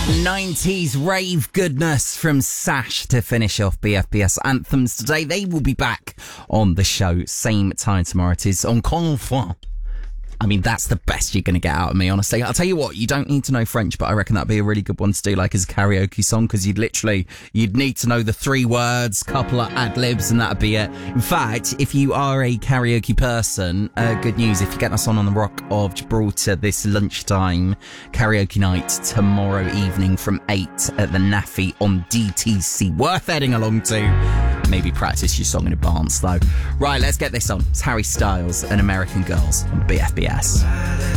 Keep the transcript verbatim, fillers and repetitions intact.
nineties rave goodness from Sash to finish off B F B S Anthems today. They will be back on the show same time tomorrow. It is Encore une fois. I mean, that's the best you're going to get out of me, honestly. I'll tell you what, you don't need to know French, but I reckon that'd be a really good one to do, like, as a karaoke song, because you'd literally, you'd need to know the three words, couple of ad-libs, and that'd be it. In fact, if you are a karaoke person, uh, good news, if you're getting us on on the Rock of Gibraltar this lunchtime, karaoke night tomorrow evening from eight at the Naffy on D T C. Worth heading along to. Maybe practice your song in advance, though. Right, let's get this on. It's Harry Styles and American Girls on B F B S.